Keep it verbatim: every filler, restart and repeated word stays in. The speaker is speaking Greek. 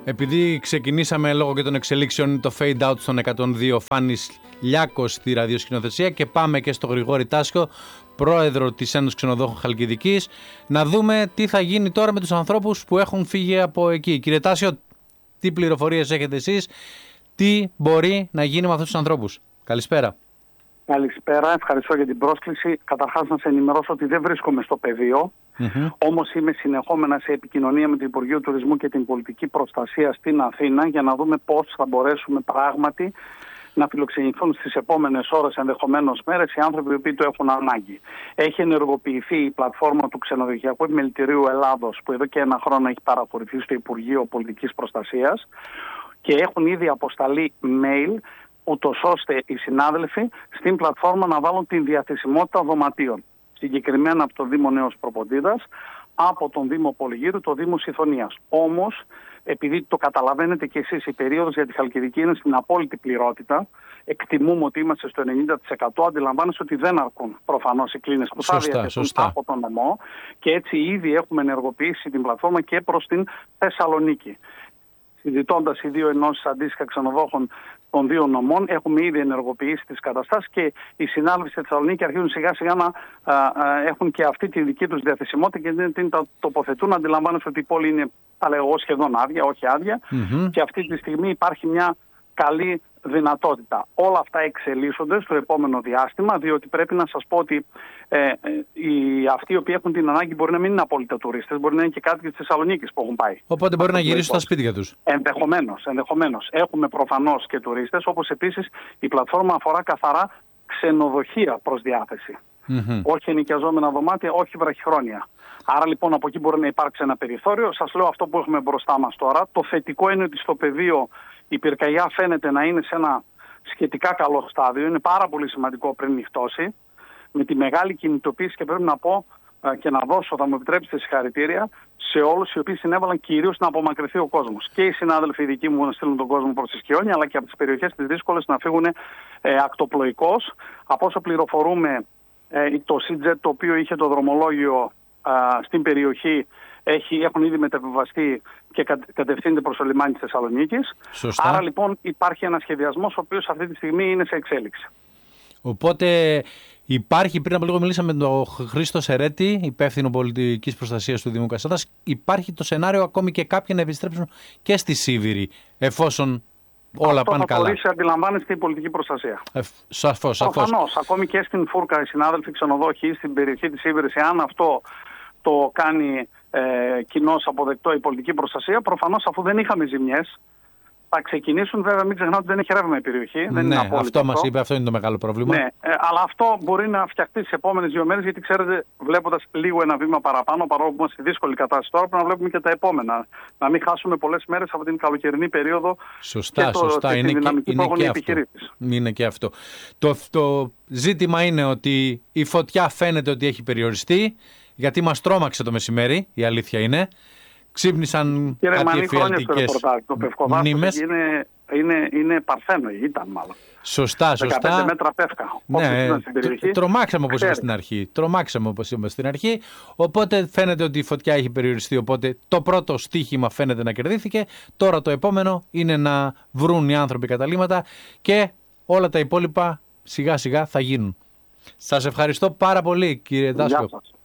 Επειδή ξεκινήσαμε λόγω και των εξελίξεων το fade out στον εκατόν δύο, Φάνης Λιάκος στη ραδιοσκηνοθεσία, και πάμε και στο Γρηγόρη Τάσιο, πρόεδρο της Ένωσης Ξενοδόχων Χαλκιδικής, να δούμε τι θα γίνει τώρα με τους ανθρώπους που έχουν φύγει από εκεί. Κύριε Τάσιο, τι πληροφορίες έχετε εσείς, τι μπορεί να γίνει με αυτούς τους ανθρώπους? Καλησπέρα. Καλησπέρα, ευχαριστώ για την πρόσκληση. Καταρχάς να σε ενημερώσω ότι δεν βρίσκομαι στο πεδίο, mm-hmm. όμως είμαι συνεχόμενα σε επικοινωνία με το Υπουργείο Τουρισμού και την Πολιτική Προστασία στην Αθήνα για να δούμε πώς θα μπορέσουμε πράγματι να φιλοξενηθούν στις επόμενες ώρες, ενδεχομένως μέρες, οι άνθρωποι οι οποίοι το έχουν ανάγκη. Έχει ενεργοποιηθεί η πλατφόρμα του Ξενοδοχειακού Επιμελητηρίου Ελλάδος, που εδώ και ένα χρόνο έχει παραχωρηθεί στο Υπουργείο Πολιτικής Προστασίας, και έχουν ήδη αποσταλεί mail, ούτως ώστε οι συνάδελφοι στην πλατφόρμα να βάλουν την διαθεσιμότητα δωματίων. Συγκεκριμένα από το Δήμο Νέος Προποντίδας, από τον Δήμο Πολυγύρου, το Δήμο Σιθωνίας. Όμως, επειδή το καταλαβαίνετε και εσείς, η περίοδος για τη Χαλκιδική είναι στην απόλυτη πληρότητα, εκτιμούμε ότι είμαστε στο ενενήντα τοις εκατό, αντιλαμβάνεστε ότι δεν αρκούν προφανώς οι κλίνες που θα διαθέσουν από τον νομό, και έτσι ήδη έχουμε ενεργοποιήσει την πλατφόρμα και προς την Θεσσαλονίκη. Συζητώντας οι δύο ενώσεις αντίστοιχα ξενοδόχων των δύο νομών, έχουμε ήδη ενεργοποιήσει τις καταστάσεις και οι συνάδελφοι στη Θεσσαλονίκη αρχίζουν σιγά σιγά να α, α, έχουν και αυτή τη δική τους διαθεσιμότητα και την τοποθετούν. Αντιλαμβάνεστε ότι η πόλη είναι, θα λέγω, σχεδόν άδεια, όχι άδεια, mm-hmm. και αυτή τη στιγμή υπάρχει μια καλή δυνατότητα. Όλα αυτά εξελίσσονται στο επόμενο διάστημα, διότι πρέπει να σας πω ότι ε, ε, οι, αυτοί οι οποίοι έχουν την ανάγκη μπορεί να μην είναι απόλυτα τουρίστες, μπορεί να είναι και κάτοικοι της Θεσσαλονίκης που έχουν πάει. Οπότε μπορεί να γυρίσουν στα σπίτια τους. Ενδεχομένως, ενδεχομένως. Έχουμε προφανώς και τουρίστες, όπως επίσης η πλατφόρμα αφορά καθαρά ξενοδοχεία προς διάθεση. Mm-hmm. Όχι ενοικιαζόμενα δωμάτια, όχι βραχυχρόνια. Άρα λοιπόν από εκεί μπορεί να υπάρξει ένα περιθώριο. Σας λέω αυτό που έχουμε μπροστά μας τώρα. Το θετικό είναι ότι στο πεδίο η πυρκαγιά φαίνεται να είναι σε ένα σχετικά καλό στάδιο. Είναι πάρα πολύ σημαντικό πριν νυχτώσει. Με τη μεγάλη κινητοποίηση, και πρέπει να πω και να δώσω, θα μου επιτρέψετε, συγχαρητήρια σε όλους οι οποίοι συνέβαλαν κυρίως να απομακρυνθεί ο κόσμος. Και οι συνάδελφοι οι δικοί μου να στείλουν τον κόσμο προς τη Σκιόνια, αλλά και από τις περιοχές τις δύσκολες να φύγουν ε, ακτοπλοϊκώς. Από όσο πληροφορούμε, ε, το Σίτζετ, το οποίο είχε το δρομολόγιο ε, στην περιοχή, Έχει, έχουν ήδη μεταβιβαστεί και κατευθύνεται προς το λιμάνι της Θεσσαλονίκης. Σωστά. Άρα λοιπόν υπάρχει ένας σχεδιασμός ο οποίος αυτή τη στιγμή είναι σε εξέλιξη. Οπότε υπάρχει, πριν από λίγο μιλήσαμε με τον Χρήστο Σερέτη, υπεύθυνο πολιτικής προστασίας του Δήμου Κασάνδρας, υπάρχει το σενάριο ακόμη και κάποιοι να επιστρέψουν και στη Σίβηρη, εφόσον όλα αυτό πάνε καλά. Αυτό θα χωρίσει, αντιλαμβάνεστε, η πολιτική προστασία. Ε, σαφώς, σαφώς. Προφανώς, ακόμη και στην Φούρκα οι συνάδελφοι ξενοδόχοι ή στην περιοχή της Σίβηρης, εάν αυτό το κάνει ε, κοινώς αποδεκτό η πολιτική προστασία, προφανώς αφού δεν είχαμε ζημιές, θα ξεκινήσουν. Βέβαια, μην ξεχνάτε ότι δεν έχει ρεύμα η περιοχή. Δεν ναι, είναι αυτό, αυτό μας είπε, αυτό είναι το μεγάλο πρόβλημα. Ναι, ε, αλλά αυτό μπορεί να φτιαχτεί τις επόμενες δύο μέρες, γιατί ξέρετε, βλέποντας λίγο ένα βήμα παραπάνω, παρόλο που είμαστε στη δύσκολη κατάσταση τώρα, πρέπει να βλέπουμε και τα επόμενα. Να μην χάσουμε πολλές μέρες από την καλοκαιρινή περίοδο. Σωστά, και το, σωστά. Και είναι, την και, είναι, που και αυτό. είναι και αυτό. Το, το ζήτημα είναι ότι η φωτιά φαίνεται ότι έχει περιοριστεί. Γιατί μας τρόμαξε το μεσημέρι, η αλήθεια είναι. Ξύπνησαν κάτι εφιαλτικές μνήμες. Είναι, είναι, είναι παρθένο, ήταν μάλλον. Σωστά, σωστά. δεκαπέντε μέτρα πέφκα. Ναι, τρομάξαμε όπως είπαμε στην αρχή. Τρομάξαμε όπως είπαμε στην αρχή. Οπότε φαίνεται ότι η φωτιά έχει περιοριστεί. Οπότε το πρώτο στοίχημα φαίνεται να κερδίθηκε. Τώρα το επόμενο είναι να βρουν οι άνθρωποι καταλύματα και όλα τα υπόλοιπα σιγά σιγά θα γίνουν. Σας ευχαριστώ πάρα πολύ, κύριε Τάσιο.